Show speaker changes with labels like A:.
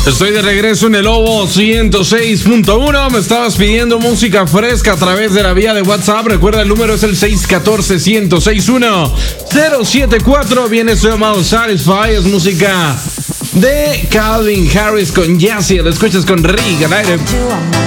A: Estoy de regreso en el Lobo 106.1. Me estabas pidiendo música fresca a través de la vía de WhatsApp. Recuerda, el número es el 614-106-1074. Viene su llamado Satisfy. Es música de Calvin Harris con Jazzy. Lo escuchas con Rick al aire.